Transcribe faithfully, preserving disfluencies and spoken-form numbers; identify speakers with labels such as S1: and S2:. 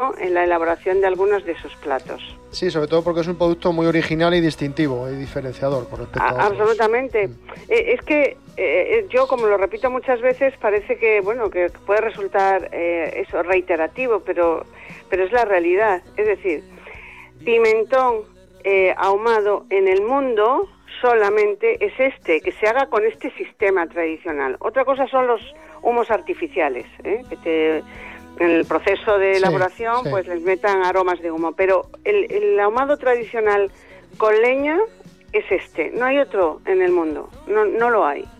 S1: ¿no?, en la elaboración de algunos de sus platos.
S2: Sí, sobre todo porque es un producto muy original y distintivo y diferenciador con respecto a, a otros.
S1: Absolutamente. Mm. Eh, es que eh, yo, como lo repito muchas veces, parece que, bueno, que puede resultar eh, eso reiterativo, pero, pero es la realidad. Es decir, pimentón eh, ahumado en el mundo solamente es este, que se haga con este sistema tradicional. Otra cosa son los humos artificiales, ¿eh? que te, en el proceso de elaboración sí, sí. pues les metan aromas de humo, pero el, el ahumado tradicional con leña es este, no hay otro en el mundo, no, no lo hay.